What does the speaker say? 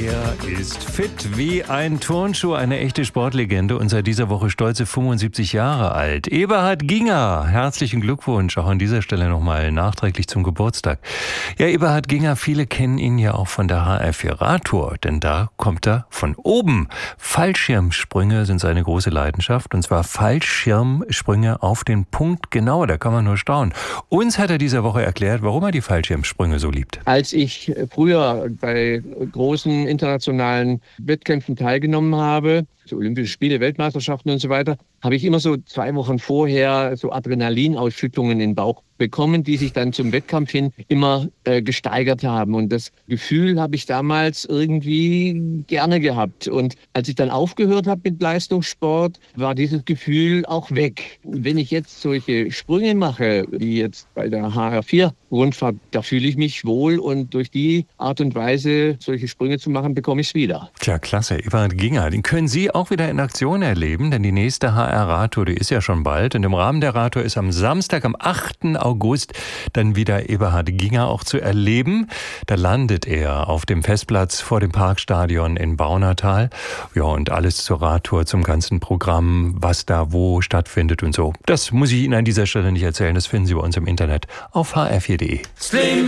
Er ist fit wie ein Turnschuh, eine echte Sportlegende und seit dieser Woche stolze 75 Jahre alt. Eberhard Ginger, herzlichen Glückwunsch auch an dieser Stelle nochmal nachträglich zum Geburtstag. Ja, Eberhard Ginger, viele kennen ihn ja auch von der HR4 Radtour, denn da kommt er von oben. Fallschirmsprünge sind seine große Leidenschaft und zwar Fallschirmsprünge auf den Punkt genau, da kann man nur staunen. Uns hat er diese Woche erklärt, warum er die Fallschirmsprünge so liebt. Als ich früher bei großen internationalen Wettkämpfen teilgenommen habe, so Olympische Spiele, Weltmeisterschaften und so weiter, habe ich immer so 2 Wochen vorher so Adrenalinausschüttungen in den Bauch bekommen, die sich dann zum Wettkampf hin immer gesteigert haben. Und das Gefühl habe ich damals irgendwie gerne gehabt. Und als ich dann aufgehört habe mit Leistungssport, war dieses Gefühl auch weg. Wenn ich jetzt solche Sprünge mache, wie jetzt bei der HR4-Rundfahrt, da fühle ich mich wohl und durch die Art und Weise, solche Sprünge zu machen, bekomme ich es wieder. Tja, klasse. Eberhard Ginger, den können Sie auch wieder in Aktion erleben, denn die nächste HR-Radtour, die ist ja schon bald. Und im Rahmen der Radtour ist am Samstag, am 8. August, dann wieder Eberhard Ginger auch zu erleben. Da landet er auf dem Festplatz vor dem Parkstadion in Baunatal. Ja, und alles zur Radtour, zum ganzen Programm, was da wo stattfindet und so. Das muss ich Ihnen an dieser Stelle nicht erzählen. Das finden Sie bei uns im Internet auf hr4.de.